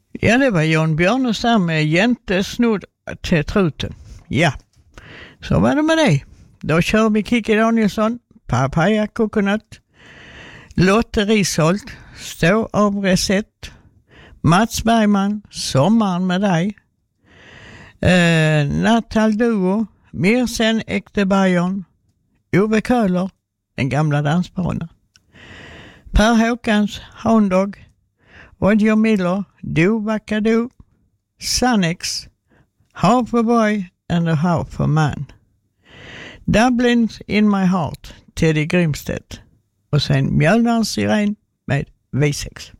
Ja, det var Jan Björnestam med Jäntesnodd till truten. Ja, så var det med det. Då kör vi Kikki Danielsson, Papaya Coconut, Lotte Risholt, Stå av recept, Mats Bergman, Sommaren med dig, Natal Duo, Mirsen Ekte Bayern, Ove Köhler, Den gamla dansbanan, Per Håkans Houndog, Roger Miller, Do Vakado, Sannex, Half a Boy and a Half a Man, Dublin's In My Heart, Teddy Grimstedt och sen Mjölnars Siren med V6.